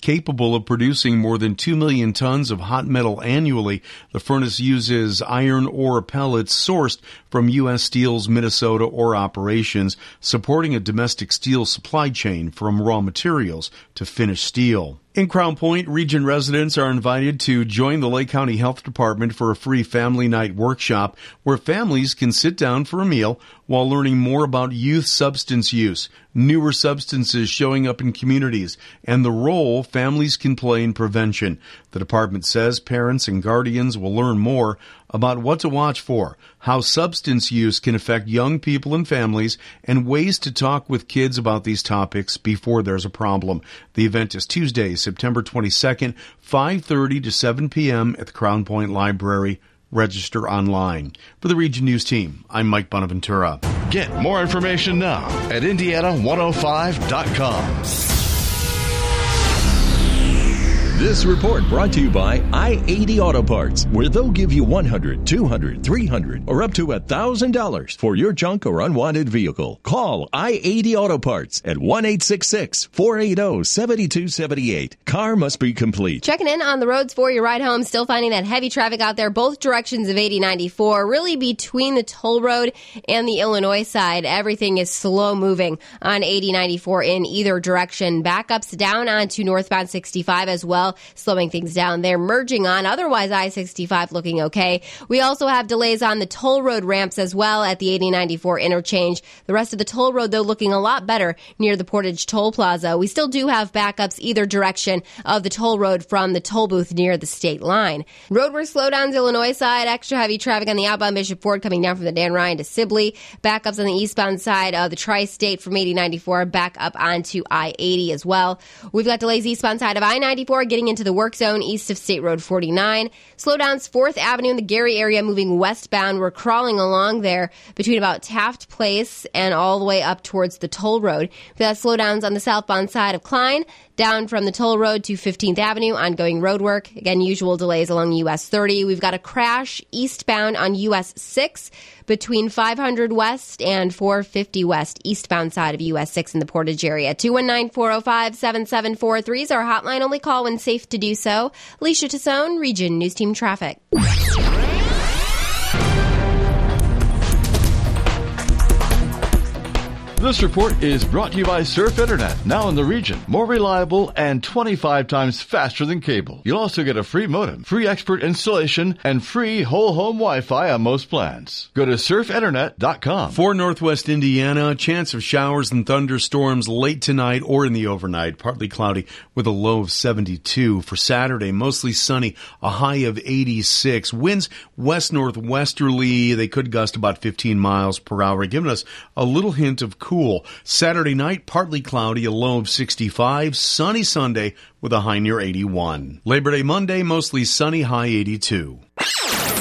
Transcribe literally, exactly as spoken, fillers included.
capable of producing more than two million tons of hot metal annually. The furnace uses iron ore pellets sourced from U S Steel's Minnesota ore operations, supporting a domestic steel supply chain from raw materials to finished steel. In Crown Point, region residents are invited to join the Lake County Health Department for a free family night workshop where families can sit down for a meal while learning more about youth substance use, newer substances showing up in communities, and the role families can play in prevention. The department says parents and guardians will learn more about what to watch for, how substance use can affect young people and families, and ways to talk with kids about these topics before there's a problem. The event is Tuesday, September twenty-second, five thirty to seven p.m. at the Crown Point Library. Register online. For the Region News Team, I'm Mike Bonaventura. Get more information now at Indiana one oh five dot com. This report brought to you by I eighty Auto Parts, where they'll give you one hundred dollars, two hundred dollars, three hundred dollars, or up to one thousand dollars for your junk or unwanted vehicle. Call I eighty Auto Parts at one eight six six, four eight zero, seven two seven eight. Car must be complete. Checking in on the roads for your ride home. Still finding that heavy traffic out there, both directions of eighty ninety-four, really between the toll road and the Illinois side. Everything is slow moving on eighty ninety-four in either direction. Backups down onto northbound sixty-five as well, slowing things down there, merging on. Otherwise, I sixty-five looking okay. We also have delays on the toll road ramps as well at the eighty ninety-four interchange. The rest of the toll road, though, looking a lot better near the Portage Toll Plaza. We still do have backups either direction of the toll road from the toll booth near the state line. Roadwork slowdowns Illinois side, extra heavy traffic on the outbound Bishop Ford coming down from the Dan Ryan to Sibley. Backups on the eastbound side of the Tri-State from eighty ninety-four back up onto I eighty as well. We've got delays eastbound side of I ninety-four getting into the work zone east of State Road forty-nine. Slowdowns fourth Avenue in the Gary area moving westbound. We're crawling along there between about Taft Place and all the way up towards the toll road. We've got slowdowns on the southbound side of Klein, down from the toll road to fifteenth Avenue, ongoing road work. Again, usual delays along U S thirty. We've got a crash eastbound on U S six between five hundred West and four fifty West, eastbound side of U S six in the Portage area. two one nine, four oh five, seven seven four three is our hotline. Only call when safe to do so. Alicia Tassone, Region News Team Traffic. This report is brought to you by Surf Internet, now in the region. More reliable and twenty-five times faster than cable. You'll also get a free modem, free expert installation, and free whole home Wi-Fi on most plans. Go to surf internet dot com. For Northwest Indiana, chance of showers and thunderstorms late tonight or in the overnight. Partly cloudy with a low of seventy-two. For Saturday, mostly sunny, a high of eighty-six. Winds west-northwesterly. They could gust about fifteen miles per hour, giving us a little hint of cool. Saturday night, partly cloudy, a low of sixty-five. Sunny Sunday with a high near eighty-one. Labor Day Monday, mostly sunny, high eighty-two.